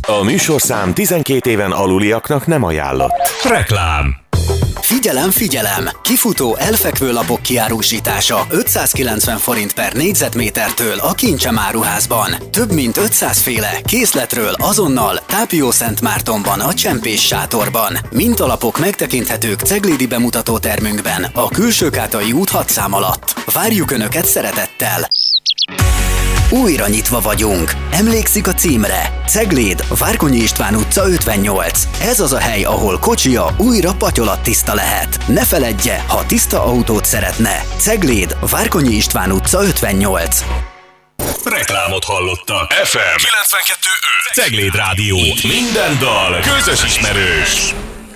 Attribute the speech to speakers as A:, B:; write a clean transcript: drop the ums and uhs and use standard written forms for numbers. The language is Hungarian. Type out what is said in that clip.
A: A műsorszám 12 éven aluliaknak nem ajánlott.
B: Reklám.
C: Figyelem, figyelem! Kifutó elfekvő lapok kiárusítása 590 forint per négyzetmétertől a Kincsem áruházban. Több mint 500 féle készletről azonnal Tápiószentmártonban a Csempés sátorban. Mintalapok megtekinthetők ceglédi bemutatótermünkben a Külsőkátai út 6 szám alatt. Várjuk Önöket szeretettel! Újra nyitva vagyunk. Emlékszik a címre? Cegléd, Várkonyi István utca 58. Ez az a hely, ahol kocsia újra patyolattiszta lehet. Ne feledje, ha tiszta autót szeretne. Cegléd, Várkonyi István utca 58.
B: Reklámot hallottak. FM 92.5 Cegléd Rádió.
A: Minden dal közös ismerős.